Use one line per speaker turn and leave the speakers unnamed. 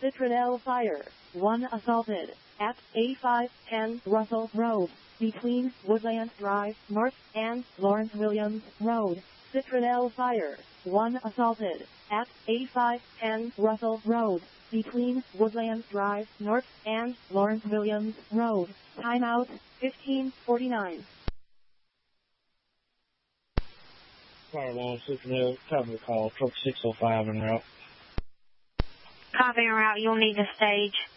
Citronelle Fire. 1 assaulted at A510 Russell Road, between Woodland Drive North and Lawrence Williams Road. Citronelle Fire. 1 assaulted at A510 Russell Road, between Woodland Drive North and Lawrence Williams Road. Timeout 15:49.
Fire Lawn Citronelle, cover the call, truck 605 en route.
Copy en route, you'll need to stage.